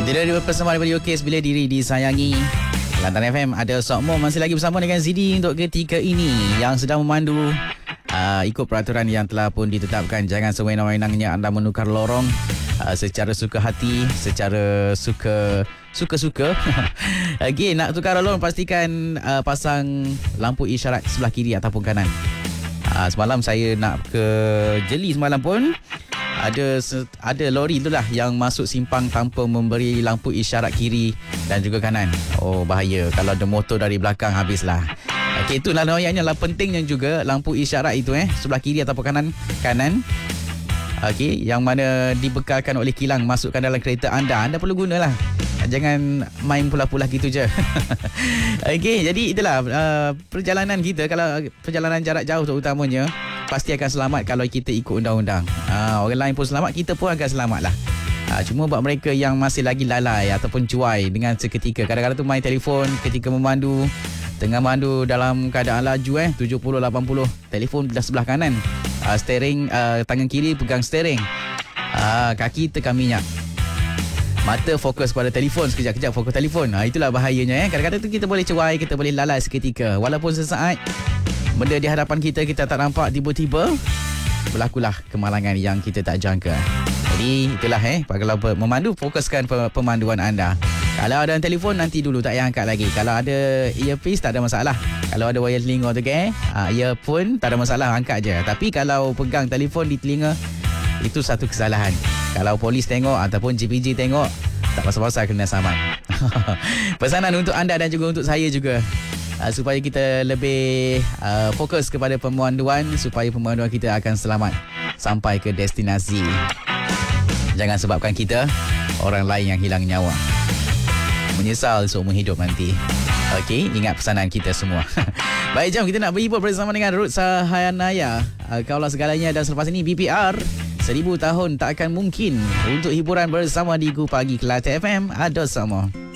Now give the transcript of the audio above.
Tidak bersama daripada UKS Bila Diri Disayangi. Kelantan FM ada Sokmo masih lagi bersama dengan Zidi untuk ketika ini yang sedang memandu ikut peraturan yang telah pun ditetapkan. Jangan sewenang-wenangnya anda menukar lorong secara suka hati, secara suka-suka. Okey, nak tukar lorong pastikan pasang lampu isyarat sebelah kiri ataupun kanan. Semalam saya nak ke Jeli semalam pun ada lori itulah yang masuk simpang tanpa memberi lampu isyarat kiri dan juga kanan. Oh, bahaya. Kalau ada motor dari belakang, habislah. Okey, itulah noyanya lah, pentingnya juga lampu isyarat itu sebelah kiri ataupun kanan. Okey, yang mana dibekalkan oleh kilang masukkan dalam kereta anda. Anda perlu gunalah. Jangan main pula-pula gitu je. Okey, jadi itulah perjalanan kita. Kalau perjalanan jarak jauh terutamanya, pasti akan selamat kalau kita ikut undang-undang. Orang lain pun selamat, kita pun akan selamat lah. Cuma buat mereka yang masih lagi lalai ataupun cuai dengan seketika. Kadang-kadang tu main telefon ketika memandu. Tengah mandu dalam keadaan laju 70-80. Telefon dah sebelah kanan. Steering, tangan kiri pegang steering. Kaki tekan minyak. Mata fokus pada telefon, sekejap-kejap fokus telefon. Itulah bahayanya. Kadang-kadang tu kita boleh cuai, kita boleh lalai seketika. Walaupun sesaat benda di hadapan kita tak nampak, tiba-tiba berlakulah kemalangan yang kita tak jangka. Jadi itulah kalau memandu, fokuskan pemanduan anda. Kalau ada telefon, nanti dulu, tak payah angkat lagi. Kalau ada earpiece, tak ada masalah. Kalau ada wire telinga tu earphone, tak ada masalah, angkat je. Tapi kalau pegang telefon di telinga, itu satu kesalahan. Kalau polis tengok ataupun GPG tengok, tak pasal-pasal kena saman. Pesanan untuk anda dan juga untuk saya juga, supaya kita lebih fokus kepada pemanduan, supaya pemanduan kita akan selamat sampai ke destinasi. Jangan sebabkan kita orang lain yang hilang nyawa, menyesal seumur hidup nanti. Okey, ingat pesanan kita semua. Baik, jom kita nak berhibur bersama dengan Ruth Sahanaya. Kaulah segalanya, dan selepas ini BPR 1000 tahun tak akan mungkin. Untuk hiburan bersama di Gu Pagi Kelantan FM, ada sama.